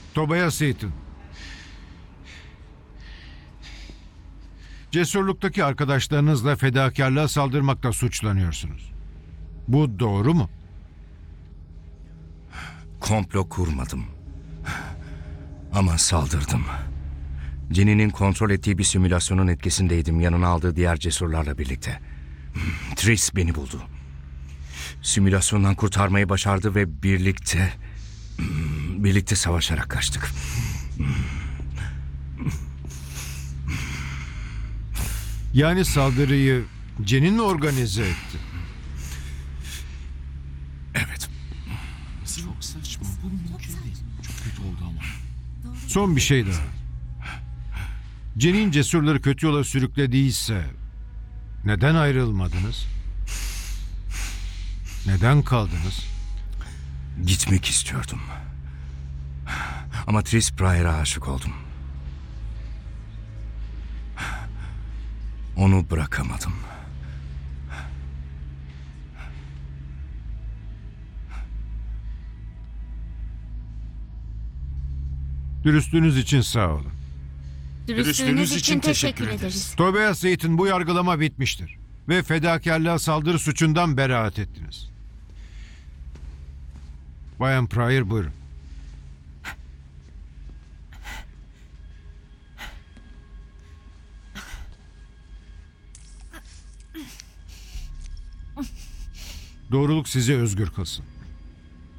Tobias Eaton. Cesurluktaki arkadaşlarınızla fedakarlığa saldırmakla suçlanıyorsunuz. Bu doğru mu? Komplo kurmadım. Ama saldırdım. Jenny'nin kontrol ettiği bir simülasyonun etkisindeydim, yanına aldığı diğer cesurlarla birlikte. Tris beni buldu. Simülasyondan kurtarmayı başardı ve birlikte savaşarak kaçtık. Yani saldırıyı Cen'in mi organize etti? Evet. Çok saçma. Bu mümkün değil. Çok kötü oldu ama. Son bir şey daha. Cen'in cesurları kötü yola sürüklediyse neden ayrılmadınız? Neden kaldınız? Gitmek istiyordum. Ama Tris Pryor'a aşık oldum. Onu bırakamadım. Dürüstlüğünüz için sağ olun. Dürüstlüğünüz için teşekkür ederiz. Tobias Eaton, bu yargılama bitmiştir. Ve fedakarlığa saldırı suçundan beraat ettiniz. Bayan Pryor, buyurun. Doğruluk sizi özgür kılsın.